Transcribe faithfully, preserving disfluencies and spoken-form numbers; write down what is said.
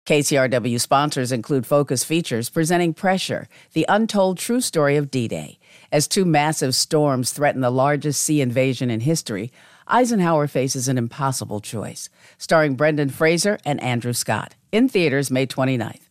K C R W sponsors include Focus Features presenting Pressure, the untold true story of D-Day. As two massive storms threaten the largest sea invasion in history, Eisenhower faces an impossible choice. Starring Brendan Fraser and Andrew Scott. In theaters May twenty-ninth.